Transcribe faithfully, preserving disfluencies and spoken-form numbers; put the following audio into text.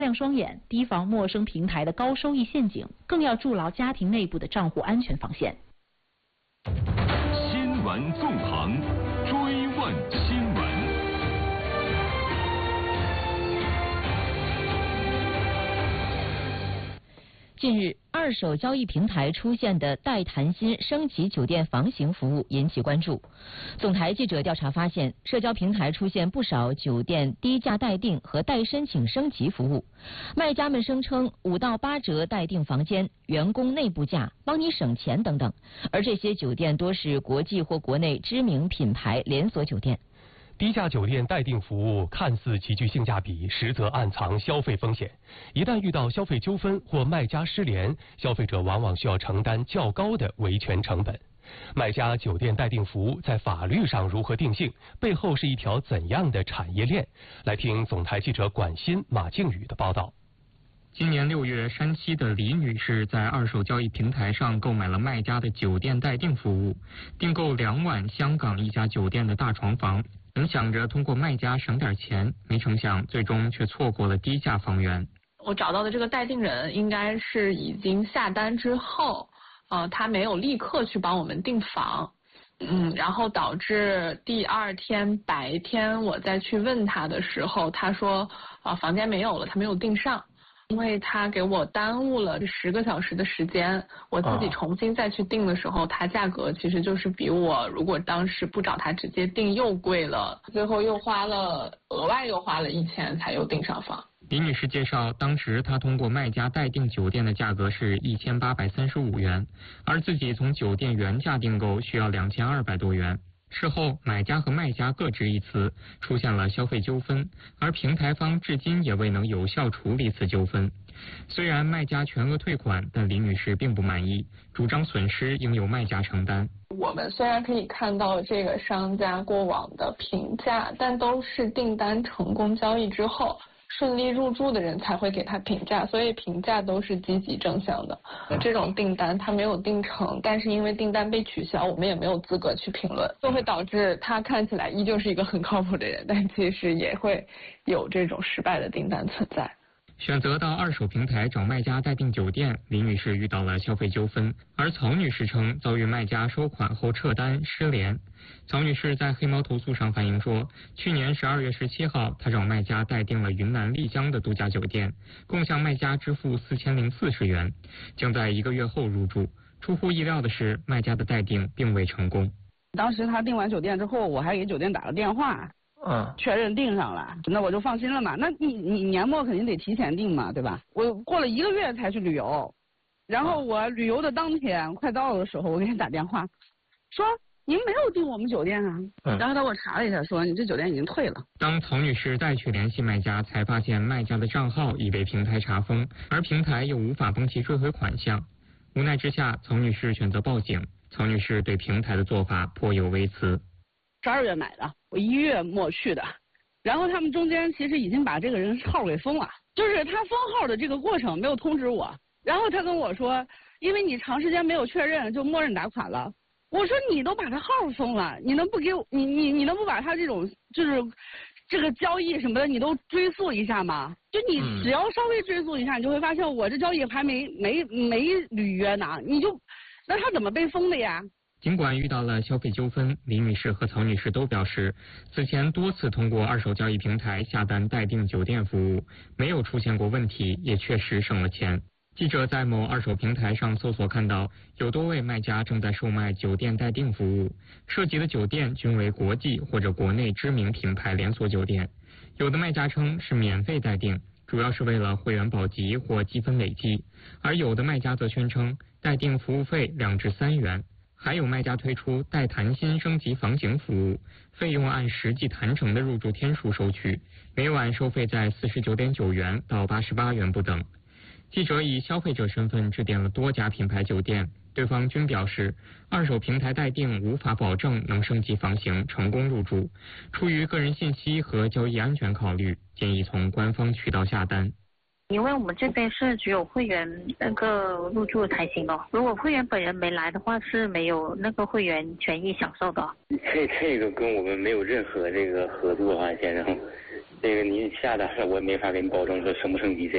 亮双眼，提防陌生平台的高收益陷阱，更要筑牢家庭内部的账户安全防线。 新闻纵横，追问新闻。 近日，二手交易平台出现的带谈心升级酒店房型服务引起关注。总台记者调查发现，社交平台出现不少酒店低价待订和待申请升级服务，卖家们声称五到八折待订房间、员工内部价、帮你省钱等等，而这些酒店多是国际或国内知名品牌连锁酒店。 低价酒店待订服务看似极具性价比，实则暗藏消费风险。一旦遇到消费纠纷或卖家失联，消费者往往需要承担较高的维权成本。卖家酒店待订服务在法律上如何定性？背后是一条怎样的产业链？来听总台记者管欣、马靖宇的报道。 今年六月，山西的李女士在二手交易平台上购买了卖家的酒店待订服务，订购两晚香港一家酒店的大床房。本想着通过卖家省点钱，没成想最终却错过了低价房源。 我找到的这个待订人应该是已经下单之后，呃，他没有立刻去帮我们订房，嗯，然后导致第二天白天我再去问他的时候，他说啊、呃、房间没有了，他没有订上。因为他给我耽误了十个小时的时间，我自己重新再去订的时候，它价格其实就是比我如果当时不找他直接订又贵了，最后又花了额外又花了一千才又订上房。 李女士介绍，当时她通过卖家待订酒店的价格是一千八百三十五元，而自己从酒店原价订购需要两千二百多元。事后，买家和卖家各执一词，出现了消费纠纷，而平台方至今也未能有效处理此纠纷。虽然卖家全额退款，但李女士并不满意，主张损失应由卖家承担。 我们虽然可以看到这个商家过往的评价，但都是订单成功交易之后顺利入住的人才会给他评价，所以评价都是积极正向的。这种订单他没有订成，但是因为订单被取消，我们也没有资格去评论，就会导致他看起来依旧是一个很靠谱的人，但其实也会有这种失败的订单存在。 选择到二手平台找卖家待订酒店，李女士遇到了消费纠纷，而曹女士称遭遇卖家收款后撤单失联。曹女士在黑猫投诉上反映说，去年十二月十七号，她找卖家待订了云南丽江的度假酒店，共向卖家支付四千零四十元，将在一个月后入住。出乎意料的是，卖家的待订并未成功。 当时他订完酒店之后，我还给酒店打了电话。嗯，确认订上了，那我就放心了嘛。那你你年末肯定得提前订嘛，对吧？我过了一个月才去旅游，然后我旅游的当天快到的时候，我给他打电话，说您没有订我们酒店啊。嗯、然后他给我查了一下，说你这酒店已经退了。 当曹女士再去联系卖家，才发现卖家的账号已被平台查封，而平台又无法帮其追回款项。无奈之下，曹女士选择报警。曹女士对平台的做法颇有微词。 十二月买的，我一月末去的，然后他们中间其实已经把这个人号给封了，就是他封号的这个过程没有通知我，然后他跟我说，因为你长时间没有确认，就默认打款了。我说你都把他号封了，你能不给我，你你你能不把他这种就是这个交易什么的，你都追溯一下吗？就你只要稍微追溯一下，你就会发现我这交易还没没没履约呢，你就那他怎么被封的呀？ 尽管遇到了消费纠纷，李女士和曹女士都表示，此前多次通过二手交易平台下单待订酒店服务，没有出现过问题，也确实省了钱。记者在某二手平台上搜索看到，有多位卖家正在售卖酒店待订服务，涉及的酒店均为国际或者国内知名品牌连锁酒店。有的卖家称是免费待订，主要是为了会员保级或积分累积，而有的卖家则宣称待订服务费两至三元。还有卖家推出带谈心升级房型服务，费用按实际谈成的入住天数收取，每晚收费在四十九点九元到八十八元不等。记者以消费者身份致电了多家品牌酒店，对方均表示，二手平台待订无法保证能升级房型成功入住，出于个人信息和交易安全考虑，建议从官方渠道下单。 因为我们这边是只有会员那个入住才行哦，如果会员本人没来的话，是没有那个会员权益享受的。 这这个跟我们没有任何这个合作啊，先生。这个您下单了，我也没法给你保证说升不升级这